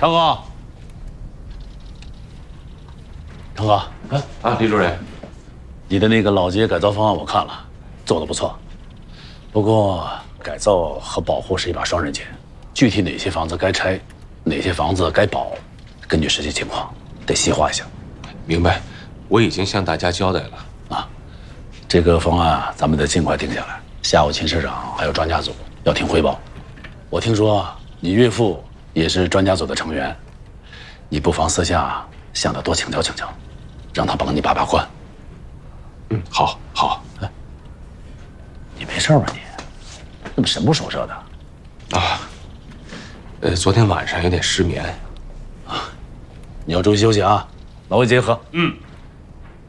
成哥，成哥， 李主任， 你的那个老街改造方案我看了，做得不错。不过改造和保护是一把双刃剑，具体哪些房子该拆，哪些房子该保，根据实际情况得细化一下。 明白，我已经向大家交代了。 这个方案咱们得尽快定下来。下午秦市长还有专家组要听汇报。我听说你岳父也是专家组的成员，你不妨私下向他多请教请教，让他帮你把关。 好。 你没事吧你？怎么神不守舍的？ 昨天晚上有点失眠。 你要注意休息啊，劳逸结合。